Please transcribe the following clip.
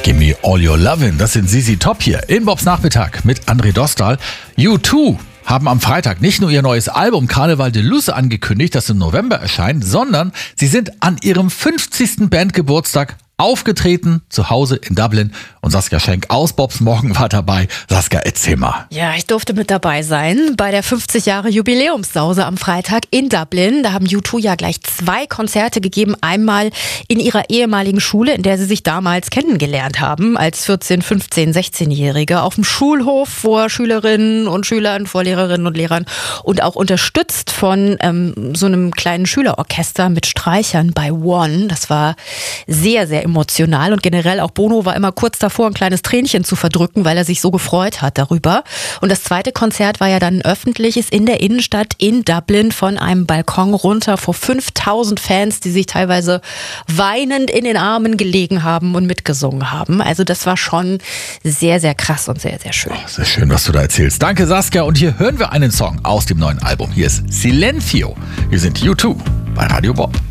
Give me all your lovin'. Das sind ZZ Top hier in Bobs Nachmittag mit André Dostal. U2 haben am Freitag nicht nur ihr neues Album Carnival de Luz angekündigt, das im November erscheint, sondern sie sind an ihrem 50. Bandgeburtstag aufgetreten, zu Hause in Dublin. Und Saskia Schenk aus Bobs Morgen war dabei. Saskia, erzähl mal. Ja, ich durfte mit dabei sein bei der 50 Jahre Jubiläumssause am Freitag in Dublin. Da haben U2 ja gleich 2 Konzerte gegeben. Einmal in ihrer ehemaligen Schule, in der sie sich damals kennengelernt haben, als 14-, 15-, 16-Jährige. Auf dem Schulhof vor Schülerinnen und Schülern, vor Lehrerinnen und Lehrern. Und auch unterstützt von so einem kleinen Schülerorchester mit Streichern bei One. Das war sehr, sehr emotional. Und generell auch Bono war immer kurz davor, ein kleines Tränchen zu verdrücken, weil er sich so gefreut hat darüber. Und das zweite Konzert war ja dann ein öffentliches in der Innenstadt in Dublin von einem Balkon runter vor 5000 Fans, die sich teilweise weinend in den Armen gelegen haben und mitgesungen haben. Also das war schon sehr, sehr krass und sehr, sehr schön. Oh, sehr schön, was du da erzählst. Danke, Saskia. Und hier hören wir einen Song aus dem neuen Album. Hier ist Silencio. Wir sind U2 bei Radio Bob.